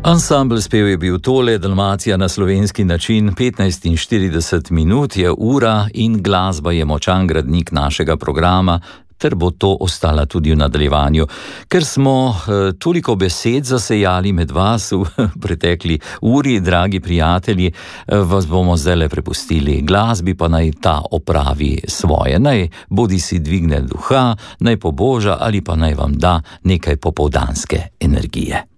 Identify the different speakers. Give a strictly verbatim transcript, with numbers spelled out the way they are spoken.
Speaker 1: Ansambl spev je bil tole, Dalmacija na slovenski način, petnajst in štirideset minut je ura in glasba je močan gradnik našega programa, ter bo to ostala tudi v nadaljevanju. Ker smo eh, toliko besed zasejali med vas v pretekli uri, dragi prijatelji, eh, vas bomo zdajle prepustili glasbi, pa naj ta opravi svoje. Naj bodi si dvigne duha, naj poboža ali pa naj vam da nekaj popoldanske energije.